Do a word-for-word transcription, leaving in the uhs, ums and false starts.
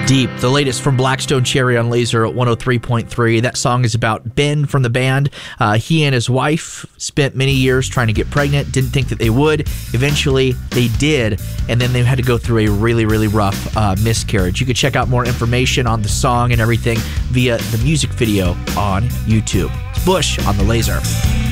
Deep, the latest from Blackstone Cherry on Laser at one oh three point three. That song is about Ben from the band. Uh, he and his wife spent many years trying to get pregnant, didn't think that they would. Eventually, they did, and then they had to go through a really, really rough uh, miscarriage. You can check out more information on the song and everything via the music video on YouTube. It's Bush on the Laser.